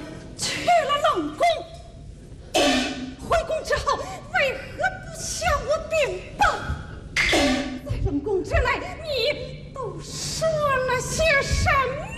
去了冷宫。回宫之后，为何不向我禀报？在冷宫之内，你都说了些什么？